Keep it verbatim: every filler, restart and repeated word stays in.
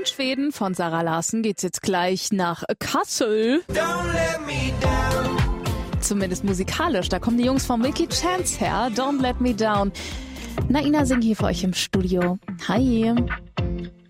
Schweden von Zara Larsson geht's jetzt gleich nach Kassel. Don't let me down. Zumindest musikalisch. Da kommen die Jungs von Milky Chance her. Don't Let Me Down. Naina singt hier für euch im Studio. Hi.